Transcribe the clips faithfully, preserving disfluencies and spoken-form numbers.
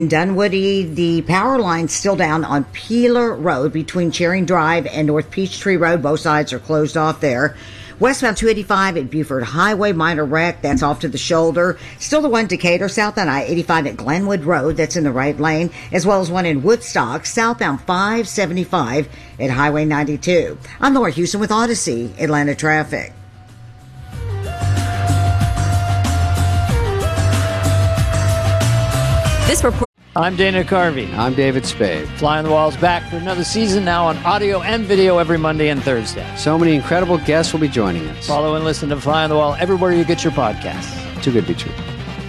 Dunwoody, the power line's still down on Peeler Road between Charing Drive and North Peachtree Road. Both sides are closed off there. Westbound two eighty-five at Buford Highway, minor wreck. That's off to the shoulder. Still the one Decatur, southbound I eighty-five at Glenwood Road. That's in the right lane, as well as one in Woodstock, southbound five seventy-five at Highway ninety-two. I'm Laura Houston with Odyssey Atlanta Traffic. This report. I'm Dana Carvey. I'm David Spade. Fly on the Wall's back for another season, now on audio and video every Monday and Thursday. So many incredible guests will be joining us. Follow and listen to Fly on the Wall everywhere you get your podcasts. Too good to be true.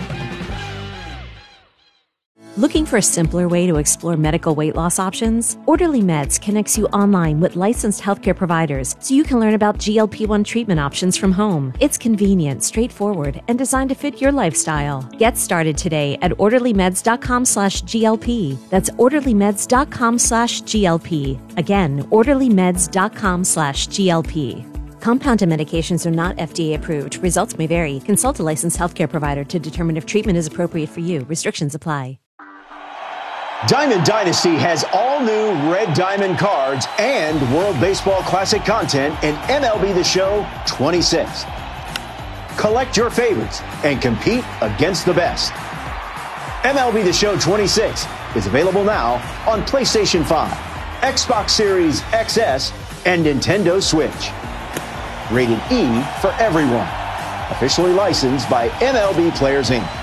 Looking for a simpler way to explore medical weight loss options? Orderly Meds connects you online with licensed healthcare providers so you can learn about G L P one treatment options from home. It's convenient, straightforward, and designed to fit your lifestyle. Get started today at orderlymeds.com slash GLP. That's orderlymeds.com slash GLP. Again, orderlymeds.com slash GLP. Compounded medications are not F D A approved. Results may vary. Consult a licensed healthcare provider to determine if treatment is appropriate for you. Restrictions apply. Diamond Dynasty has all new Red Diamond cards and World Baseball Classic content in M L B The Show twenty-six. Collect your favorites and compete against the best. M L B The Show twenty-six is available now on PlayStation five, Xbox Series X S, and Nintendo Switch. Rated E for everyone. Officially licensed by M L B Players Incorporated.